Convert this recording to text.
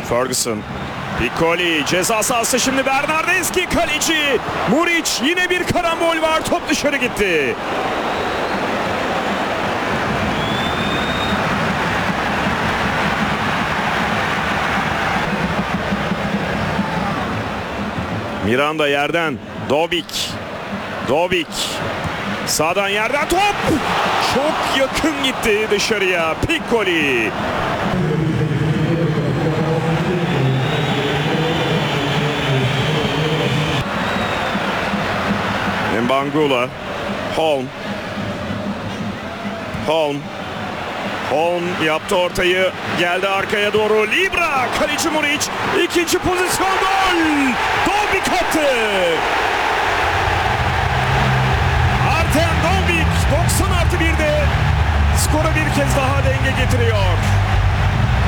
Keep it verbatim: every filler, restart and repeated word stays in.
Ferguson. Piccoli ceza sahası, şimdi Bernardeschi kaleci. Muriç, yine bir karambol var, top dışarı gitti. Miranda yerden. Dobik. Dobik. Sağdan yerden top. Çok yakın gitti dışarıya. Piccoli. Mbangula. Holm. Holm. Holm yaptı ortayı. Geldi arkaya doğru. Libra. Kaleci Muriç. İkinci pozisyon, gol. Dobik attı. Artem Dobik doksan artı birde skora bir kez daha denge getiriyor.